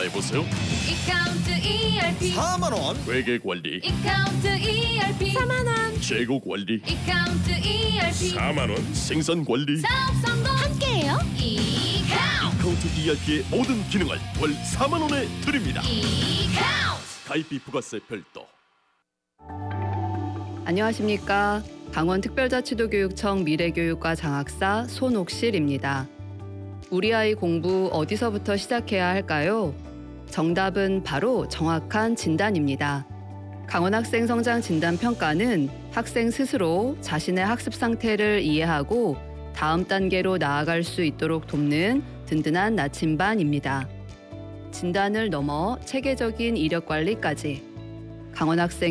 해보세요. 이카운트 ERP 4만 원. 회계 관리, 이카운트 ERP 4만 원. 재고 관리, 이카운트 ERP 4만 원. 생산 관리. 사업 성공 함께해요. 이카운트 카운트 ERP의 모든 기능을 월 4만 원에 드립니다. 이카운트 가입비 부가세 별도. 안녕하십니까. 강원특별자치도교육청 미래교육과 장학사 손옥실입니다. 우리 아이 공부 어디서부터 시작해야 할까요? 정답은 바로 정확한 진단입니다. 강원학생 성장 진단 평가는 학생 스스로 자신의 학습 상태를 이해하고 다음 단계로 나아갈 수 있도록 돕는 든든한 나침반입니다. 진단을 넘어 체계적인 이력 관리까지 강원학생